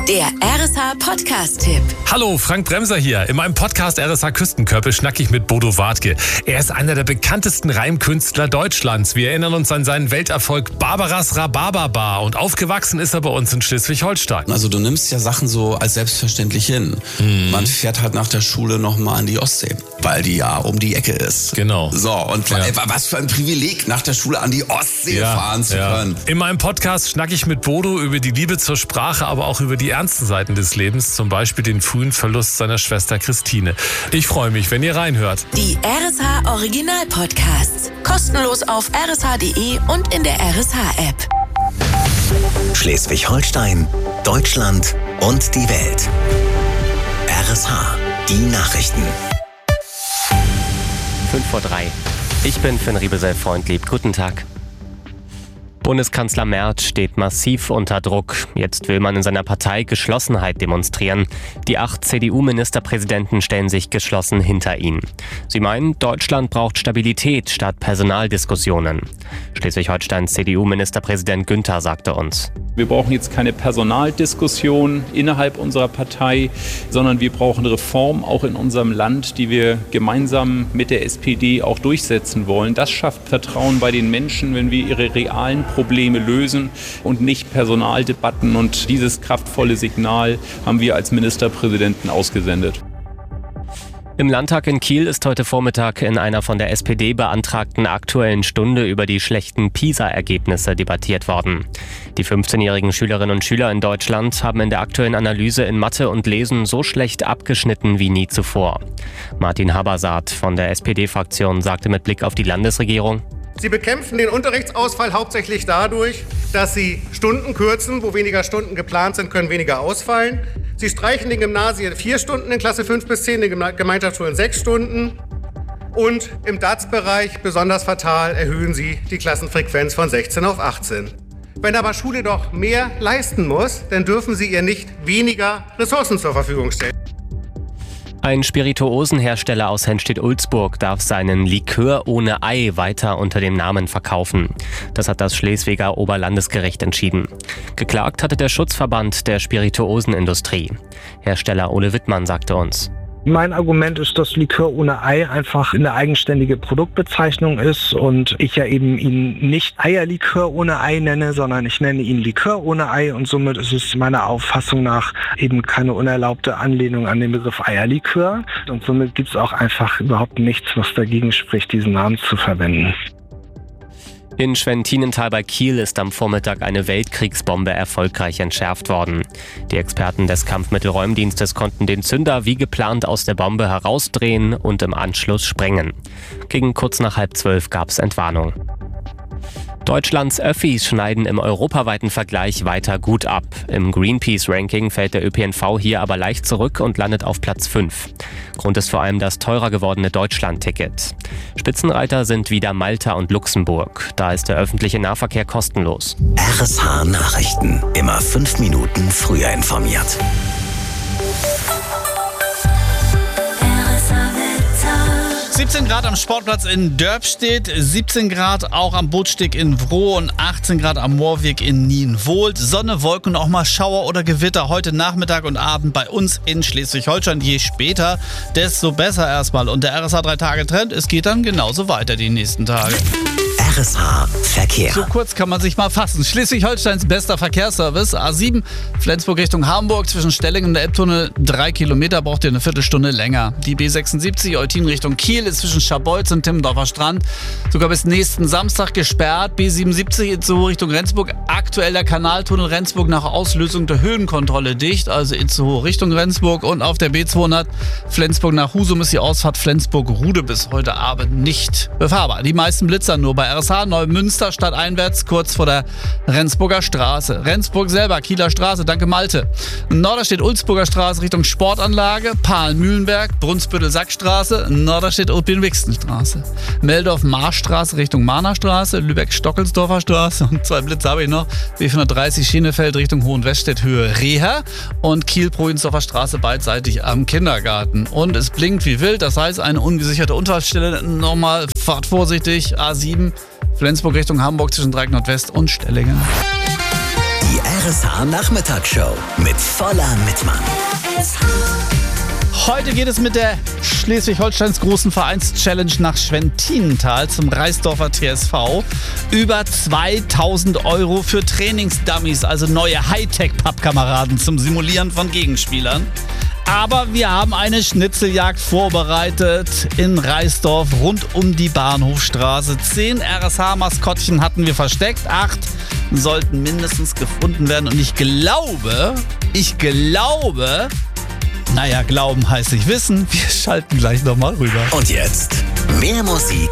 Der RSH Podcast-Tipp. Hallo, Frank Bremser hier. In meinem Podcast RSH Küstenkörper schnacke ich mit Bodo Wartke. Er ist einer der bekanntesten Reimkünstler Deutschlands. Wir erinnern uns an seinen Welterfolg Barbaras Rhabarberbar und aufgewachsen ist er bei uns in Schleswig-Holstein. Also du nimmst ja Sachen so als selbstverständlich hin. Man fährt halt nach der Schule nochmal an die Ostsee, weil die ja um die Ecke ist. Genau. So, und was für ein Privileg, nach der Schule an die Ostsee fahren zu können. In meinem Podcast schnacke ich mit Bodo über die Liebe zur Sprache, aber auch über die ernsten Seiten des Lebens, zum Beispiel den frühen Verlust seiner Schwester Christine. Ich freue mich, wenn ihr reinhört. Die RSH Original Podcasts. Kostenlos auf rsh.de und in der RSH-App. Schleswig-Holstein, Deutschland und die Welt. RSH, die Nachrichten. 5:03. Ich bin Finn Riebesell-Freundlieb. Guten Tag. Bundeskanzler Merz steht massiv unter Druck. Jetzt will man in seiner Partei Geschlossenheit demonstrieren. Die 8 CDU-Ministerpräsidenten stellen sich geschlossen hinter ihn. Sie meinen, Deutschland braucht Stabilität statt Personaldiskussionen. Schleswig-Holsteins CDU-Ministerpräsident Günther sagte uns: Wir brauchen jetzt keine Personaldiskussion innerhalb unserer Partei, sondern wir brauchen Reformen auch in unserem Land, die wir gemeinsam mit der SPD auch durchsetzen wollen. Das schafft Vertrauen bei den Menschen, wenn wir ihre realen Probleme lösen und nicht Personaldebatten. Und dieses kraftvolle Signal haben wir als Ministerpräsidenten ausgesendet. Im Landtag in Kiel ist heute Vormittag in einer von der SPD beantragten Aktuellen Stunde über die schlechten PISA-Ergebnisse debattiert worden. Die 15-jährigen Schülerinnen und Schüler in Deutschland haben in der aktuellen Analyse in Mathe und Lesen so schlecht abgeschnitten wie nie zuvor. Martin Habersaat von der SPD-Fraktion sagte mit Blick auf die Landesregierung: Sie bekämpfen den Unterrichtsausfall hauptsächlich dadurch, dass sie Stunden kürzen. Wo weniger Stunden geplant sind, können weniger ausfallen. Sie streichen den Gymnasien 4 Stunden in Klasse 5 bis 10, den Gemeinschaftsschulen 6 Stunden. Und im DATS-Bereich, besonders fatal, erhöhen sie die Klassenfrequenz von 16 auf 18. Wenn aber Schule doch mehr leisten muss, dann dürfen sie ihr nicht weniger Ressourcen zur Verfügung stellen. Ein Spirituosenhersteller aus Henstedt-Ulzburg darf seinen Likör ohne Ei weiter unter dem Namen verkaufen. Das hat das Schleswiger Oberlandesgericht entschieden. Geklagt hatte der Schutzverband der Spirituosenindustrie. Hersteller Ole Wittmann sagte uns: Mein Argument ist, dass Likör ohne Ei einfach eine eigenständige Produktbezeichnung ist und ich ja eben ihn nicht Eierlikör ohne Ei nenne, sondern ich nenne ihn Likör ohne Ei und somit ist es meiner Auffassung nach eben keine unerlaubte Anlehnung an den Begriff Eierlikör und somit gibt es auch einfach überhaupt nichts, was dagegen spricht, diesen Namen zu verwenden. In Schwentinental bei Kiel ist am Vormittag eine Weltkriegsbombe erfolgreich entschärft worden. Die Experten des Kampfmittelräumdienstes konnten den Zünder wie geplant aus der Bombe herausdrehen und im Anschluss sprengen. Gegen kurz nach 11:30 gab es Entwarnung. Deutschlands Öffis schneiden im europaweiten Vergleich weiter gut ab. Im Greenpeace-Ranking fällt der ÖPNV hier aber leicht zurück und landet auf Platz 5. Grund ist vor allem das teurer gewordene Deutschland-Ticket. Spitzenreiter sind wieder Malta und Luxemburg. Da ist der öffentliche Nahverkehr kostenlos. RSH Nachrichten. Immer 5 Minuten früher informiert. 17 Grad am Sportplatz in Dörpstedt, 17 Grad auch am Bootsteg in Vroh und 18 Grad am Moorweg in Nienwohlt. Sonne, Wolken und auch mal Schauer oder Gewitter heute Nachmittag und Abend bei uns in Schleswig-Holstein. Je später, desto besser erstmal. Und der RSH 3-Tage-Trend, es geht dann genauso weiter die nächsten Tage. RSH Verkehr. So kurz kann man sich mal fassen. Schleswig-Holsteins bester Verkehrsservice. A7 Flensburg Richtung Hamburg zwischen Stellingen und der Elbtunnel 3 Kilometer, braucht ihr eine Viertelstunde länger. Die B76 Eutin Richtung Kiel ist zwischen Scharbeutz und Timmendorfer Strand sogar bis nächsten Samstag gesperrt. B77 Itzehoe Richtung Rendsburg. Aktuell der Kanaltunnel Rendsburg nach Auslösung der Höhenkontrolle dicht. Also Itzehoe Richtung Rendsburg. Und auf der B200 Flensburg nach Husum ist die Ausfahrt Flensburg-Rude bis heute Abend nicht befahrbar. Die meisten Blitzer nur bei RSH Neumünster stadteinwärts kurz vor der Rendsburger Straße. Rendsburg selber, Kieler Straße, danke Malte. Norderstedt Ulzburger Straße Richtung Sportanlage, Pahlen-Mühlenberg, Brunsbüttel-Sackstraße, Norderstedt Ulpin-Wixten-Straße. Meldorf-Marschstraße Richtung Mahnerstraße, Lübeck-Stockelsdorfer Straße und 2 Blitze habe ich noch. B430 Schienefeld Richtung Hohenweststedt Höhe Reha und Kiel-Projinsdorfer Straße beidseitig am Kindergarten. Und es blinkt wie wild, das heißt eine ungesicherte Unfallstelle. Nochmal, fahrt vorsichtig, A7 Flensburg Richtung Hamburg zwischen Dreieck Nordwest und Stellingen. Die RSH Nachmittagsshow mit voller Mitmann. Heute geht es mit der Schleswig-Holsteins großen Vereins-Challenge nach Schwentinental zum Reisdorfer TSV. Über 2000 Euro für Trainingsdummies, also neue Hightech-Pappkameraden zum Simulieren von Gegenspielern. Aber wir haben eine Schnitzeljagd vorbereitet in Reisdorf rund um die Bahnhofstraße. 10 RSH-Maskottchen hatten wir versteckt, 8 sollten mindestens gefunden werden. Und ich glaube, naja, glauben heißt nicht wissen. Wir schalten gleich nochmal rüber. Und jetzt mehr Musik